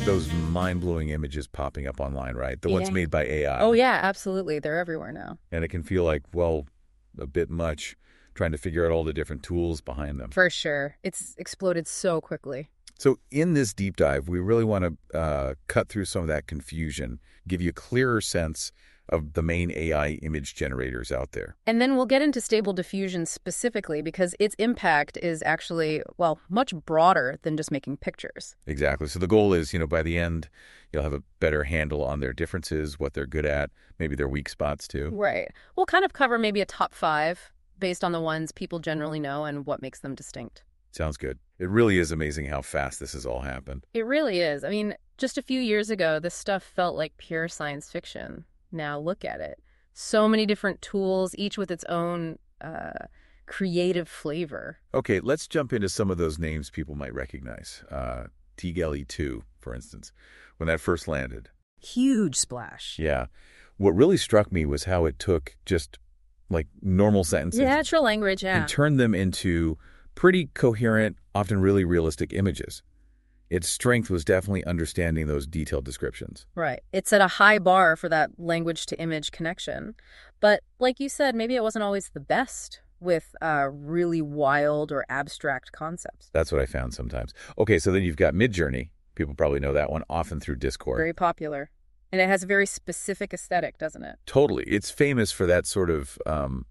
those mind-blowing images popping up online, right? The ones Yeah. made by AI. Oh, yeah, absolutely. They're everywhere now. And it can feel like, well, a bit much trying to figure out all the different tools behind them. For sure. It's exploded so quickly. So in this deep dive, we really want to cut through some of that confusion, give you a clearer sense of the main AI image generators out there. And then we'll get into Stable Diffusion specifically because its impact is actually, well, much broader than just making pictures. Exactly. So the goal is, by the end, you'll have a better handle on their differences, what they're good at, maybe their weak spots too. Right. We'll kind of cover maybe a top 5 based on the ones people generally know and what makes them distinct. Sounds good. It really is amazing how fast this has all happened. It really is. I mean, just a few years ago, this stuff felt like pure science fiction. Now look at it. So many different tools, each with its own creative flavor. Okay, let's jump into some of those names people might recognize. T-Galley 2, for instance, when that first landed. Huge splash. Yeah. What really struck me was how it took just like normal sentences Natural language, yeah. and turned them into pretty coherent, often really realistic images. Its strength was definitely understanding those detailed descriptions. Right. It set a high bar for that language-to-image connection. But like you said, maybe it wasn't always the best with really wild or abstract concepts. That's what I found sometimes. Okay, so then you've got Midjourney. People probably know that one, often through Discord. Very popular. And it has a very specific aesthetic, doesn't it? Totally. It's famous for that sort of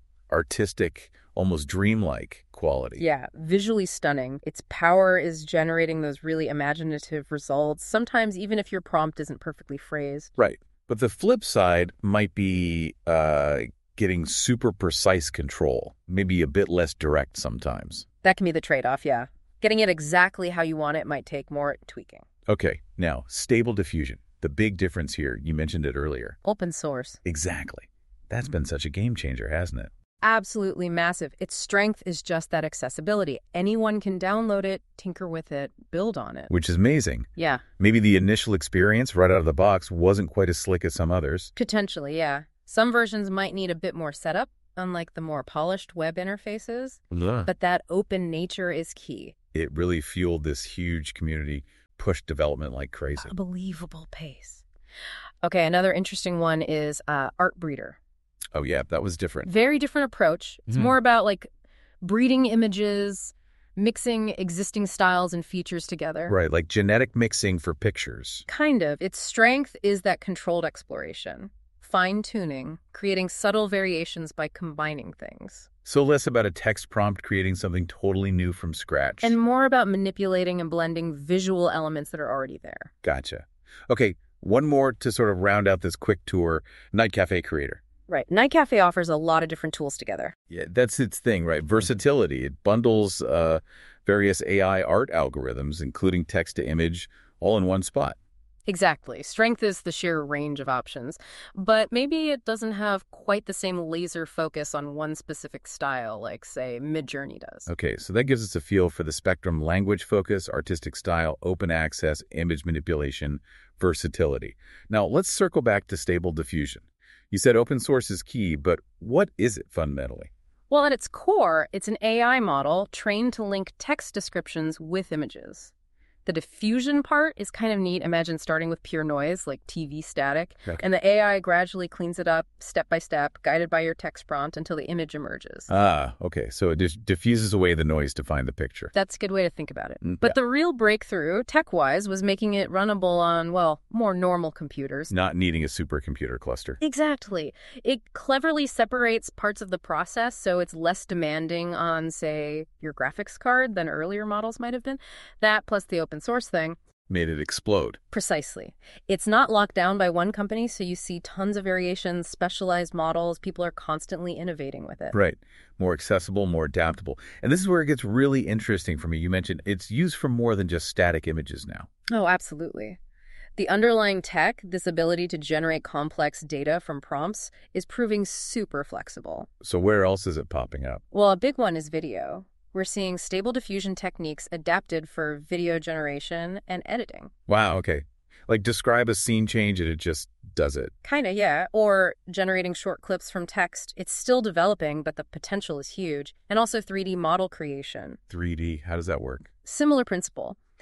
artistic, almost dreamlike quality. Yeah, visually stunning. Its power is generating those really imaginative results, sometimes even if your prompt isn't perfectly phrased. Right. But the flip side might be getting super precise control, maybe a bit less direct sometimes. That can be the trade-off, yeah. Getting it exactly how you want it might take more tweaking. Okay, now, Stable Diffusion. The big difference here, you mentioned it earlier. Open source. Exactly. That's been such a game changer, hasn't it? Absolutely massive. Its strength is just that accessibility. Anyone can download it, tinker with it, build on it. Which is amazing. Yeah. Maybe the initial experience right out of the box wasn't quite as slick as some others. Potentially, yeah. Some versions might need a bit more setup, unlike the more polished web interfaces. But that open nature is key. It really fueled this huge community, pushed development like crazy. Unbelievable pace. Okay, another interesting one is Artbreeder. Oh, yeah, that was different. Very different approach. It's more about like breeding images, mixing existing styles and features together. Right, like genetic mixing for pictures. Kind of. Its strength is that controlled exploration, fine-tuning, creating subtle variations by combining things. So less about a text prompt creating something totally new from scratch. And more about manipulating and blending visual elements that are already there. Gotcha. Okay, one more to sort of round out this quick tour, Night Cafe Creator. Right. Night Cafe offers a lot of different tools together. Yeah, that's its thing, right? Versatility. It bundles various AI art algorithms, including text to image, all in one spot. Exactly. Strength is the sheer range of options, but maybe it doesn't have quite the same laser focus on one specific style like, say, Midjourney does. Okay, so that gives us a feel for the spectrum: language focus, artistic style, open access, image manipulation, versatility. Now, let's circle back to Stable Diffusion. You said open source is key, but what is it fundamentally? Well, at its core, it's an AI model trained to link text descriptions with images. The diffusion part is kind of neat. Imagine starting with pure noise, like TV static, and the AI gradually cleans it up step by step, guided by your text prompt until the image emerges. Ah, okay. So it diffuses away the noise to find the picture. That's a good way to think about it. But the real breakthrough, tech-wise, was making it runnable on, well, more normal computers. Not needing a supercomputer cluster. Exactly. It cleverly separates parts of the process so it's less demanding on, say, your graphics card than earlier models might have been. That plus the open source thing made it explode. Precisely. It's not locked down by one company, so you see tons of variations, specialized models. People are constantly innovating with it. Right. More accessible, more adaptable. And this is where it gets really interesting for me. You mentioned it's used for more than just static images now. Oh, absolutely. The underlying tech, this ability to generate complex data from prompts, is proving super flexible. So where else is it popping up? Well, a big one is video. We're seeing Stable Diffusion techniques adapted for video generation and editing. Wow, okay. Like describe a scene change and it just does it. Kinda, yeah. Or generating short clips from text. It's still developing, but the potential is huge. And also 3D model creation. 3D, how does that work? Similar principle.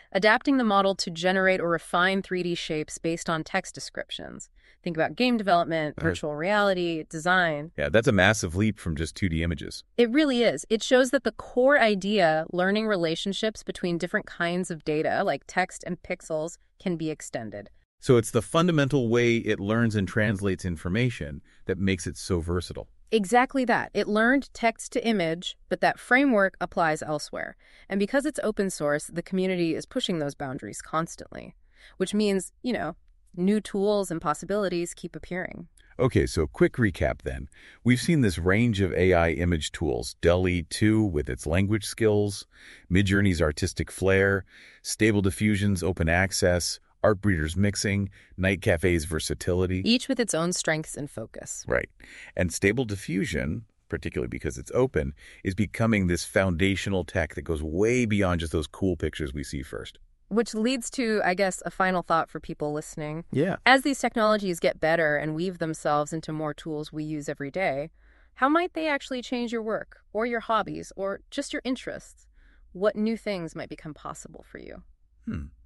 adapting the model to generate or refine 3D shapes based on text descriptions. Think about game development, virtual reality, design. Yeah, that's a massive leap from just 2D images. It really is. It shows that the core idea, learning relationships between different kinds of data, like text and pixels, can be extended. So it's the fundamental way it learns and translates information that makes it so versatile. Exactly that. It learned text to image, but that framework applies elsewhere. And because it's open source, the community is pushing those boundaries constantly, which means, new tools and possibilities keep appearing. Okay, so quick recap then. We've seen this range of AI image tools, DALL-E 2 with its language skills, Midjourney's artistic flair, Stable Diffusion's open access, Artbreeder's mixing, Night Cafe's versatility. Each with its own strengths and focus. Right. And Stable Diffusion, particularly because it's open, is becoming this foundational tech that goes way beyond just those cool pictures we see first. Which leads to, I guess, a final thought for people listening. Yeah. As these technologies get better and weave themselves into more tools we use every day, how might they actually change your work or your hobbies or just your interests? What new things might become possible for you?